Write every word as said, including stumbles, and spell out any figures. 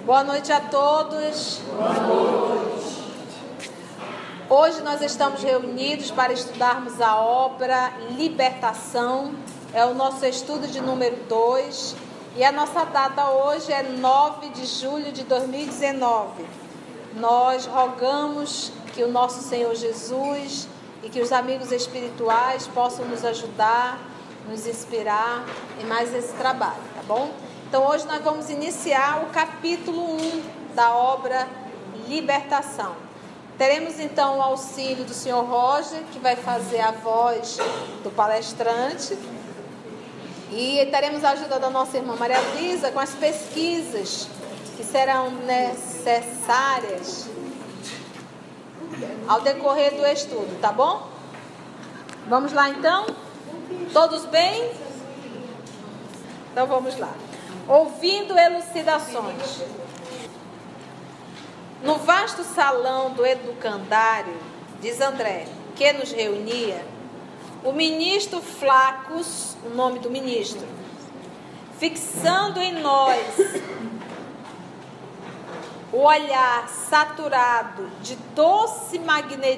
Boa noite a todos. Boa noite. Hoje nós estamos reunidos para estudarmos a obra Libertação. É o nosso estudo de número dois. E a nossa data hoje é nove de julho de dois mil e dezenove. Nós rogamos que o nosso Senhor Jesus e que os amigos espirituais possam nos ajudar, nos inspirar em mais esse trabalho, tá bom? Então hoje nós vamos iniciar o capítulo um da obra Libertação. Teremos então o auxílio do senhor Roger, que vai fazer a voz do palestrante. E teremos a ajuda da nossa irmã Maria Luísa com as pesquisas que serão necessárias ao decorrer do estudo, tá bom? Vamos lá então? Todos bem? Então vamos lá. Ouvindo elucidações. No vasto salão do educandário, diz André, que nos reunia, o ministro Flacos, o nome do ministro, fixando em nós o olhar saturado de doce magnetismo,